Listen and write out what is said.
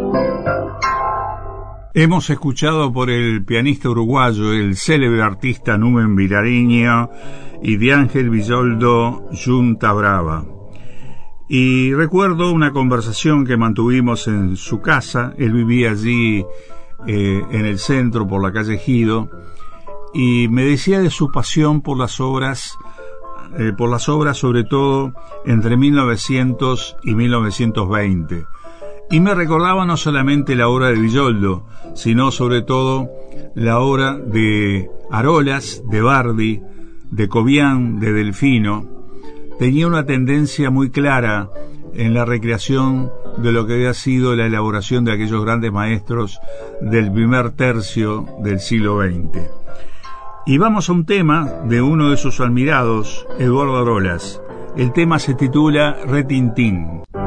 Hemos escuchado por el pianista uruguayo, el célebre artista Numen Vilariño, y de Ángel Villoldo, Yunta Brava. Y recuerdo una conversación que mantuvimos en su casa. Él vivía allí en el centro, por la calle Ejido, y me decía de su pasión por las obras sobre todo entre 1900 y 1920. Y me recordaba no solamente la obra de Villoldo, sino sobre todo la obra de Arolas, de Bardi, de Cobián, de Delfino. Tenía una tendencia muy clara en la recreación de lo que había sido la elaboración de aquellos grandes maestros del primer tercio del siglo XX. Y vamos a un tema de uno de sus admirados, Eduardo Arolas. El tema se titula Retintín.